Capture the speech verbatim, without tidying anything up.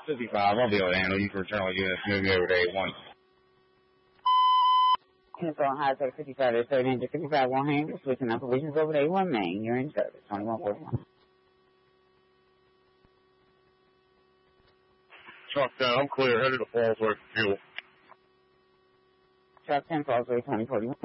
fifty-five, I'll be able to handle you for internal units moving over to A one. Info on high tech fifty-five to thirty into fifty-five one handle, switching up provisions over to A one main. You're in service, twenty-one forty-one. Truck ten, I'm clear, headed to Fallsworth Fuel. Truck ten, Fallsworth twenty forty-one.